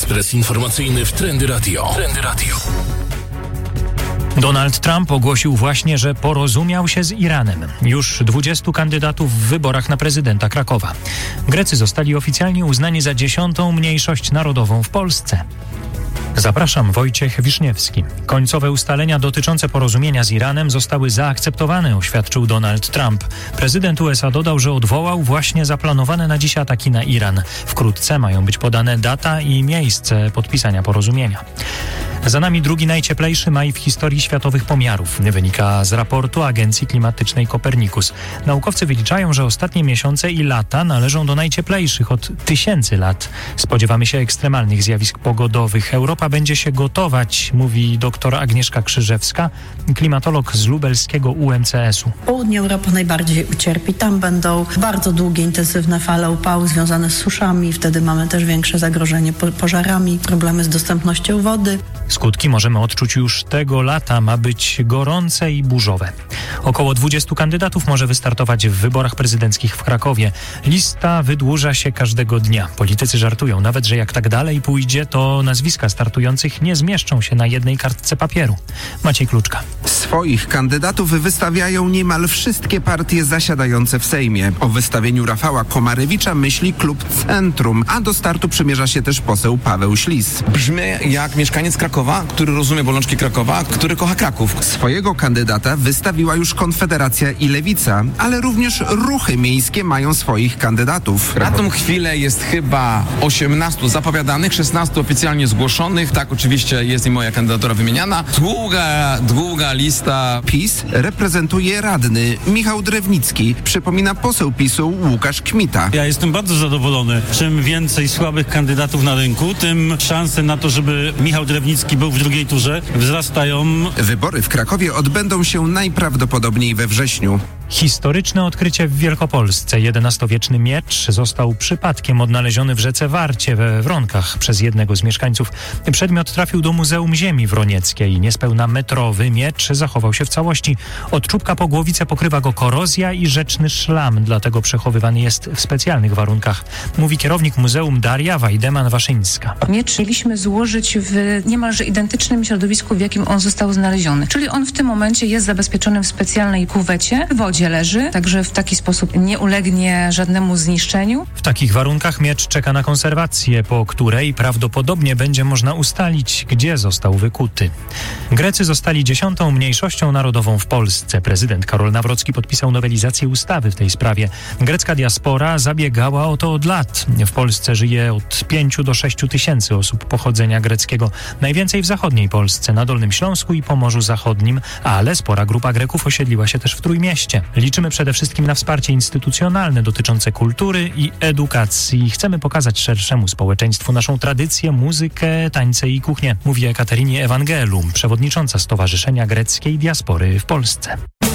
Ekspres informacyjny w Trendy Radio. Donald Trump ogłosił właśnie, że porozumiał się z Iranem. Już 20 kandydatów w wyborach na prezydenta Krakowa. Grecy zostali oficjalnie uznani za 10. mniejszość narodową w Polsce. Zapraszam, Wojciech Wiszniewski. Końcowe ustalenia dotyczące porozumienia z Iranem zostały zaakceptowane, oświadczył Donald Trump. Prezydent USA dodał, że odwołał właśnie zaplanowane na dziś ataki na Iran. Wkrótce mają być podane data i miejsce podpisania porozumienia. Za nami drugi najcieplejszy maj w historii światowych pomiarów. Wynika z raportu Agencji Klimatycznej Copernicus. Naukowcy wyliczają, że ostatnie miesiące i lata należą do najcieplejszych od tysięcy lat. Spodziewamy się ekstremalnych zjawisk pogodowych. Europa będzie się gotować, mówi dr Agnieszka Krzyżewska, klimatolog z lubelskiego UMCS-u. Południe Europy najbardziej ucierpi. Tam będą bardzo długie, intensywne fale upału związane z suszami. Wtedy mamy też większe zagrożenie pożarami, problemy z dostępnością wody. Skutki możemy odczuć już tego lata. Ma być gorące i burzowe. Około 20 kandydatów może wystartować w wyborach prezydenckich w Krakowie. Lista wydłuża się każdego dnia. Politycy żartują nawet, że jak tak dalej pójdzie, to nazwiska startujących nie zmieszczą się na jednej kartce papieru. Maciej Kluczka. Swoich kandydatów wystawiają niemal wszystkie partie zasiadające w Sejmie. O wystawieniu Rafała Komarewicza myśli klub Centrum, a do startu przymierza się też poseł Paweł Ślis. Brzmi jak mieszkaniec Krakowa, który rozumie bolączki Krakowa, który kocha Kraków. Swojego kandydata wystawiła już Konfederacja i Lewica, ale również ruchy miejskie mają swoich kandydatów. Na tą chwilę jest chyba 18 zapowiadanych, 16 oficjalnie zgłoszonych. Tak, oczywiście jest i moja kandydatura wymieniana. Długa lista. PiS reprezentuje radny Michał Drewnicki. Przypomina poseł PiS-u Łukasz Kmita. Ja jestem bardzo zadowolony. Czym więcej słabych kandydatów na rynku, tym szanse na to, żeby Michał Drewnicki był w drugiej turze, wzrastają. Wybory w Krakowie odbędą się najprawdopodobniej we wrześniu. Historyczne odkrycie w Wielkopolsce. XI-wieczny miecz został przypadkiem odnaleziony w rzece Warcie we Wronkach przez jednego z mieszkańców. Przedmiot trafił do Muzeum Ziemi Wronieckiej. Niespełna metrowy miecz zachował się w całości. Od czubka po głowicę pokrywa go korozja i rzeczny szlam, dlatego przechowywany jest w specjalnych warunkach, mówi kierownik muzeum Daria Wajdeman-Waszyńska. Miecz mieliśmy złożyć w niemalże identycznym środowisku, w jakim on został znaleziony. Czyli on w tym momencie jest zabezpieczony w specjalnej kuwecie, w wodzie leży, także w taki sposób nie ulegnie żadnemu zniszczeniu. W takich warunkach miecz czeka na konserwację, po której prawdopodobnie będzie można ustalić, gdzie został wykuty. Grecy zostali 10. mniejszością narodową w Polsce. Prezydent Karol Nawrocki podpisał nowelizację ustawy w tej sprawie. Grecka diaspora zabiegała o to od lat. W Polsce żyje od 5 do 6 tysięcy osób pochodzenia greckiego. Najwięcej w zachodniej Polsce, na Dolnym Śląsku i Pomorzu Zachodnim, ale spora grupa Greków osiedliła się też w Trójmieście. Liczymy przede wszystkim na wsparcie instytucjonalne dotyczące kultury i edukacji. Chcemy pokazać szerszemu społeczeństwu naszą tradycję, muzykę, tańce i kuchnię, mówi Ekaterynie Ewangelum, przewodnicząca Stowarzyszenia Greckiej Diaspory w Polsce.